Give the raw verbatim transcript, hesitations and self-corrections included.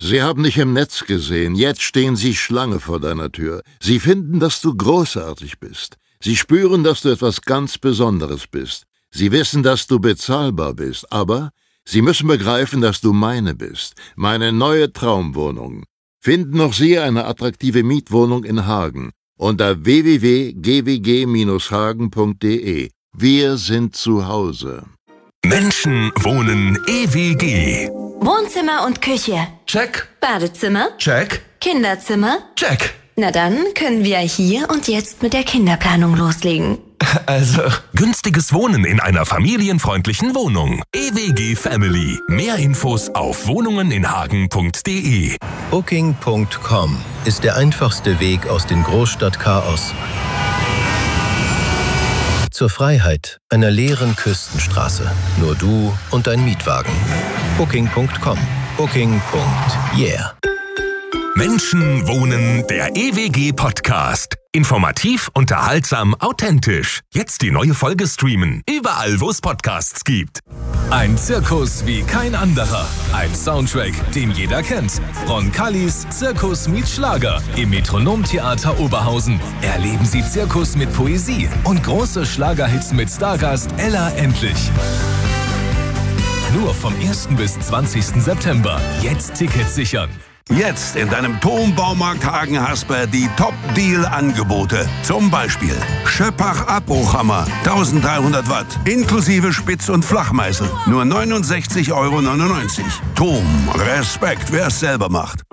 Sie haben dich im Netz gesehen, jetzt stehen sie Schlange vor deiner Tür. Sie finden, dass du großartig bist. Sie spüren, dass du etwas ganz Besonderes bist. Sie wissen, dass du bezahlbar bist, aber sie müssen begreifen, dass du meine bist. Meine neue Traumwohnung. Finden auch Sie eine attraktive Mietwohnung in Hagen unter w w w punkt g w g Bindestrich hagen punkt d e. Wir sind zu Hause. Menschen wohnen E W G. Wohnzimmer und Küche. Check. Badezimmer. Check. Kinderzimmer. Check. Na dann können wir hier und jetzt mit der Kinderplanung loslegen. Also, günstiges Wohnen in einer familienfreundlichen Wohnung. E W G Family. Mehr Infos auf wohnungeninhagen punkt d e. Booking punkt com ist der einfachste Weg aus dem Großstadtchaos zur Freiheit einer leeren Küstenstraße. Nur du und dein Mietwagen. Booking punkt com. Booking. Yeah. Menschen wohnen, der E W G-Podcast. Informativ, unterhaltsam, authentisch. Jetzt die neue Folge streamen. Überall, wo es Podcasts gibt. Ein Zirkus wie kein anderer. Ein Soundtrack, den jeder kennt. Roncalis Zirkus meets Schlager im Metronomtheater Oberhausen. Erleben Sie Zirkus mit Poesie und große Schlagerhits mit Stargast Ella Endlich. Nur vom ersten bis zwanzigsten September. Jetzt Tickets sichern. Jetzt in deinem Turmbaumarkt Hagen-Hasper die Top-Deal-Angebote. Zum Beispiel Schöppach Abbruchhammer, dreizehnhundert Watt, inklusive Spitz- und Flachmeißel, nur neunundsechzig Euro neunundneunzig. Turm, Respekt, wer es selber macht.